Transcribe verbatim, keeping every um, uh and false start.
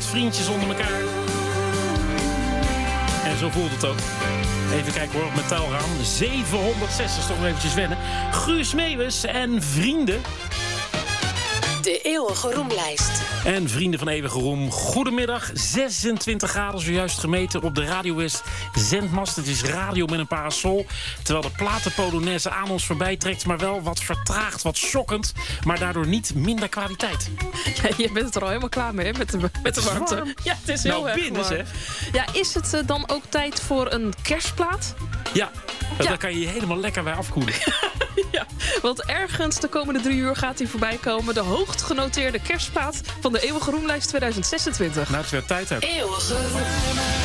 vriendjes onder elkaar. En zo voelt het ook. Even kijken hoor, op mijn telraam. zevenhonderdzes, is toch nog eventjes wennen. Guus Meeuwis en vrienden. De eeuwige roemlijst. En vrienden van Eeuwige Roem, goedemiddag. zesentwintig graden zojuist gemeten op de Radio West zendmast. Het is radio met een parasol. Terwijl de platenpolonaise aan ons voorbij trekt. Maar wel wat vertraagd, wat shockend. Maar daardoor niet minder kwaliteit. Ja, je bent er al helemaal klaar mee, hè, met de, met de warmte. Warm. Ja, het is heel Nou, erg binnen, warm. zeg. Ja, is het uh, dan ook tijd voor een kerstplaat? Ja, Ja. daar kan je je helemaal lekker bij afkoelen. Ja, want ergens de komende drie uur gaat hij voorbij komen. De hoogst genoteerde kerstplaat van de Eeuwige Roemlijst tweeduizend zesentwintig. Nou, het is weer tijd uit. Eeuwige roem.